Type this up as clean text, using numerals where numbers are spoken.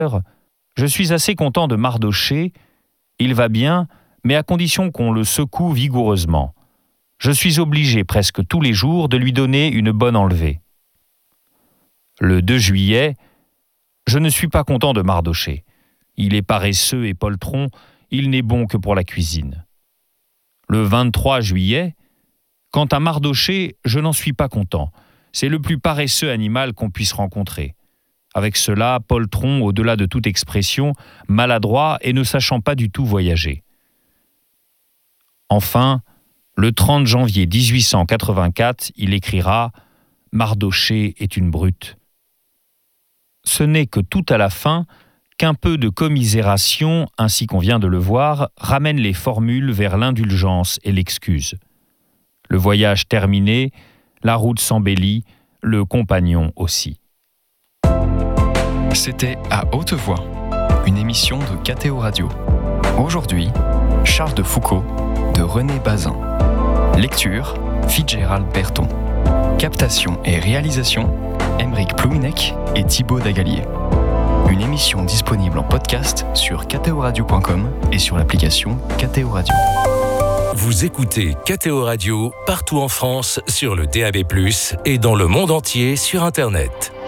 Je suis assez content de Mardochée. Il va bien, mais à condition qu'on le secoue vigoureusement. Je suis obligé presque tous les jours de lui donner une bonne enlevée. Le 2 juillet, je ne suis pas content de Mardochée. Il est paresseux et poltron, il n'est bon que pour la cuisine. Le 23 juillet, quant à Mardochée, je n'en suis pas content. C'est le plus paresseux animal qu'on puisse rencontrer. Avec cela, poltron au-delà de toute expression, maladroit et ne sachant pas du tout voyager. Enfin, le 30 janvier 1884, il écrira « Mardochée est une brute ». Ce n'est que tout à la fin qu'un peu de commisération, ainsi qu'on vient de le voir, ramène les formules vers l'indulgence et l'excuse. Le voyage terminé, la route s'embellit, le compagnon aussi. C'était À haute voix, une émission de KTO Radio. Aujourd'hui, Charles de Foucault, de René Bazin. Lecture, Fitzgerald Berton. Captation et réalisation, Aymeric Plouinec et Thibaut Dagalier. Une émission disponible en podcast sur ktoradio.com et sur l'application KTO Radio. Vous écoutez KTO Radio partout en France sur le DAB+, et dans le monde entier sur Internet.